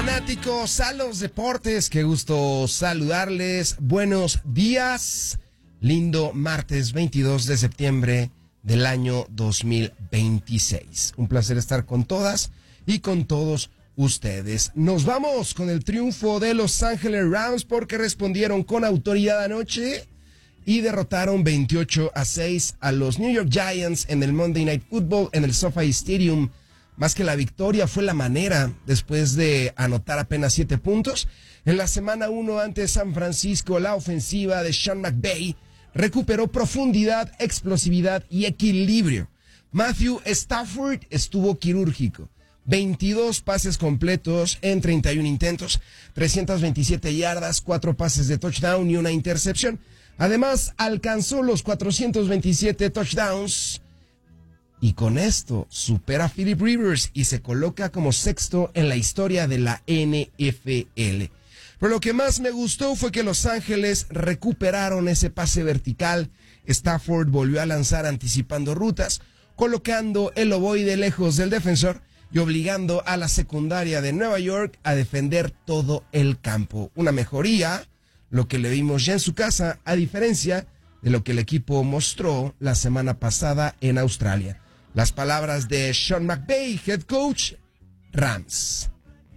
fanáticos a los deportes, qué gusto saludarles. Buenos días. Lindo martes 22 de septiembre del año 2026. Un placer estar con todas y con todos ustedes. Nos vamos con el triunfo de Los Ángeles Rams porque respondieron con autoridad anoche y derrotaron 28-6 a los New York Giants en el Monday Night Football en el SoFi Stadium. Más que la victoria fue la manera, después de anotar apenas 7 puntos. En la semana 1 ante San Francisco, la ofensiva de Sean McVay recuperó profundidad, explosividad y equilibrio. Matthew Stafford estuvo quirúrgico. 22 pases completos en 31 intentos, 327 yardas, 4 pases de touchdown y una intercepción. Además, alcanzó los 427 touchdowns. Y con esto supera a Philip Rivers y se coloca como sexto en la historia de la NFL. Pero lo que más me gustó fue que Los Ángeles recuperaron ese pase vertical. Stafford volvió a lanzar anticipando rutas, colocando el ovoide lejos del defensor y obligando a la secundaria de Nueva York a defender todo el campo. Una mejoría, lo que le vimos ya en su casa, a diferencia de lo que el equipo mostró la semana pasada en Australia. Las palabras de Sean McVay, head coach, Rams.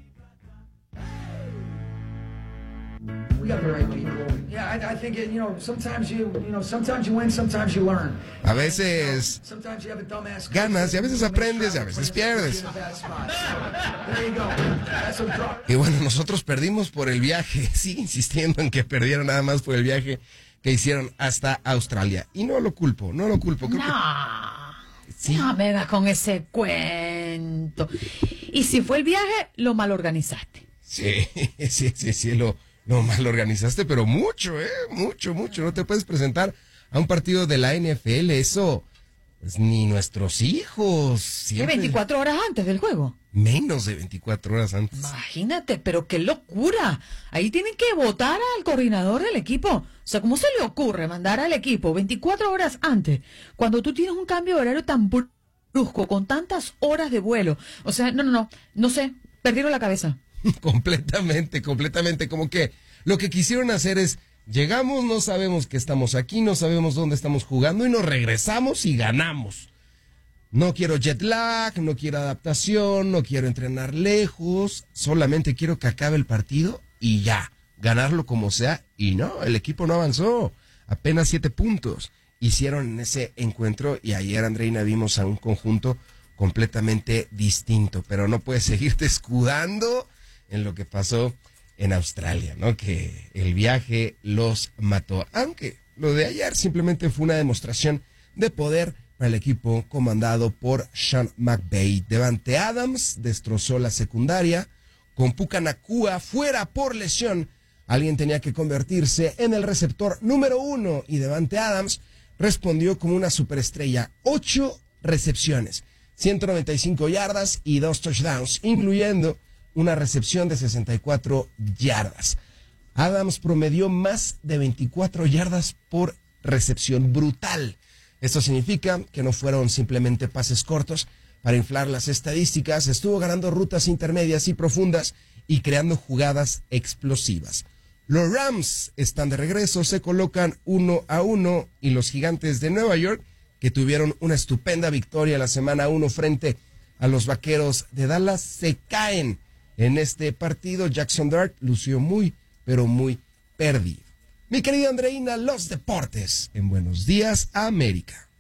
We got the right people. Yeah, I think sometimes you win, sometimes you learn. A veces Sometimes you have a dumbass ganas y a veces aprendes y a veces pierdes. There you go. That's what draw. Y bueno, nosotros perdimos por el viaje, sigue insistiendo en que perdieron nada más por el viaje que hicieron hasta Australia. Y no lo culpo. Creo que sí. No me vengas con ese cuento. Y si fue el viaje, lo mal organizaste. Sí, lo mal organizaste, pero mucho. No te puedes presentar a un partido de la NFL, eso, pues ni nuestros hijos. Siempre... 24 horas antes del juego. Menos de 24 horas antes. Imagínate, pero qué locura. Ahí tienen que votar al coordinador del equipo. O sea, ¿cómo se le ocurre mandar al equipo 24 horas antes cuando tú tienes un cambio de horario tan brusco, con tantas horas de vuelo? O sea, no sé, perdieron la cabeza. Completamente, como que lo que quisieron hacer es, llegamos, no sabemos que estamos aquí, no sabemos dónde estamos jugando y nos regresamos y ganamos. No quiero jet lag, no quiero adaptación, no quiero entrenar lejos, solamente quiero que acabe el partido y ya, ganarlo como sea. Y no, el equipo no avanzó, apenas 7 puntos hicieron en ese encuentro y ayer, Andreina, vimos a un conjunto completamente distinto, pero no puedes seguirte escudando en lo que pasó en Australia, ¿no? Que el viaje los mató, aunque lo de ayer simplemente fue una demostración de poder para el equipo comandado por Sean McVay. Davante Adams destrozó la secundaria, con Puka Nacua fuera por lesión. Alguien tenía que convertirse en el receptor número 1 y Davante Adams respondió como una superestrella. 8 recepciones, 195 yardas y 2 touchdowns, incluyendo una recepción de 64 yardas. Adams promedió más de 24 yardas por recepción, brutal. Esto significa que no fueron simplemente pases cortos para inflar las estadísticas, estuvo ganando rutas intermedias y profundas y creando jugadas explosivas. Los Rams están de regreso, se colocan 1-1 y los Gigantes de Nueva York, que tuvieron una estupenda victoria la semana 1 frente a los Vaqueros de Dallas, se caen en este partido. Jackson Dart lució muy, pero muy perdido. Mi querida Andreina, los deportes en Buenos Días, América.